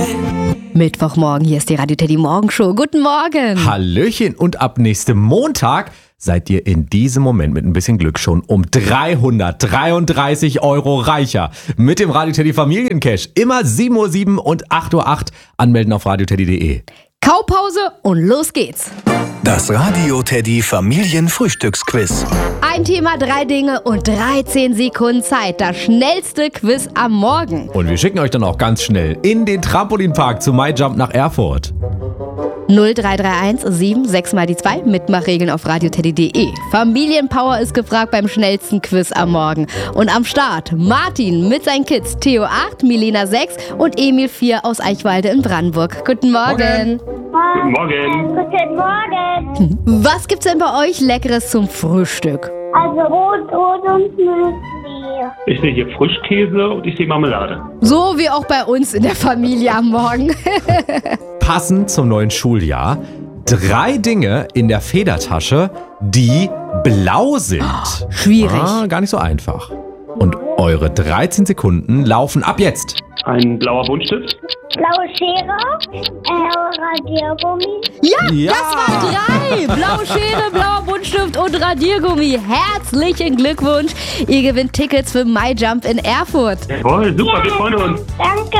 Mittwochmorgen, hier ist die Radio Teddy Morgenshow. Guten Morgen. Hallöchen, und ab nächstem Montag seid ihr in diesem Moment mit ein bisschen Glück schon um 333 € reicher. Mit dem Radio Teddy Familiencash. Immer 7:07 Uhr und 8:08 Uhr anmelden auf radioteddy.de. Kaupause und los geht's. Das Radio Teddy Familienfrühstücksquiz. Ein Thema, 3 Dinge und 13 Sekunden Zeit. Das schnellste Quiz am Morgen. Und wir schicken euch dann auch ganz schnell in den Trampolinpark zu MyJump nach Erfurt. 0331 76 mal die 2. Mitmachregeln auf radioteddy.de. Familienpower ist gefragt beim schnellsten Quiz am Morgen. Und am Start Martin mit seinen Kids. Theo 8, Milena 6 und Emil 4 aus Eichwalde in Brandenburg. Guten Morgen. Guten Morgen. Guten Morgen. Was gibt's denn bei euch Leckeres zum Frühstück? Also Rot und Müsli. Ich sehe hier Frischkäse und ich sehe Marmelade. So wie auch bei uns in der Familie am Morgen. Passend zum neuen Schuljahr 3 Dinge in der Federtasche, die blau sind. Schwierig. Gar nicht so einfach. Und eure 13 Sekunden laufen ab jetzt. Ein blauer Buntstift. Blaue Schere. Radiergummi. Ja, das war 3. Blaue Schere, blauer Buntstift und Radiergummi. Herzlichen Glückwunsch. Ihr gewinnt Tickets für MyJump in Erfurt. Jawohl, super, wir freuen uns. Danke.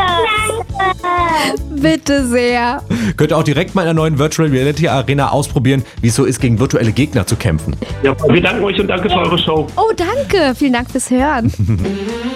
Bitte sehr. Könnt ihr auch direkt mal in der neuen Virtual Reality Arena ausprobieren, wie es so ist, gegen virtuelle Gegner zu kämpfen. Ja, wir danken euch und danke für eure Show. Oh, danke. Vielen Dank fürs Hören.